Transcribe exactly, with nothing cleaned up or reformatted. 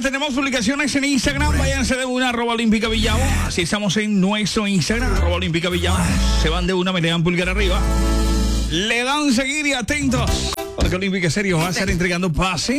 tenemos publicaciones en Instagram. Váyanse de una, arroba Olímpica Villavo. Así estamos en nuestro Instagram, arroba Olímpica Villavo. Se van de una, me le dan pulgar arriba. Le dan seguir y atentos. Porque Olímpica Serio va a estar entregando pase